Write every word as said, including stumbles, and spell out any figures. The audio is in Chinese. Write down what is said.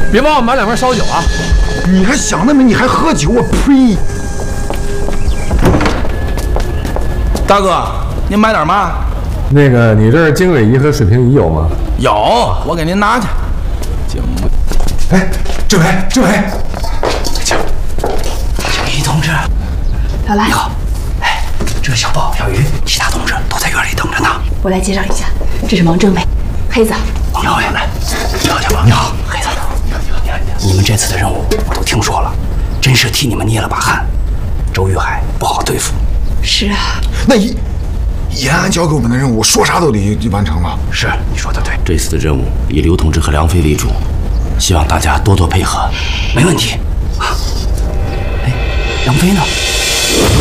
别帮我买两瓶烧酒啊！ 你还想那么？你还喝酒？我呸！ 大哥，您买点嘛？ 那个，你这儿经纬仪和水平仪有吗？ 有，我给您拿去。经纬， 哎，政委，政委， 请，经纬仪同志， 老赖， 你好。哎，这小豹、小鱼，其他同志都在院里等着呢。 我来介绍一下，这是王政委，黑子。 王政委来，你好，小豹，你好，黑子。你好，你好，你好。你们这次的任务我都听说了，真是替你们捏了把汗。周玉海不好对付。 是啊。 那一。延安交给我们的任务，说啥都得完成了。 是，你说的对。这次的任务以刘同志和梁飞为主，希望大家多多配合。没问题。啊，哎，梁飞呢？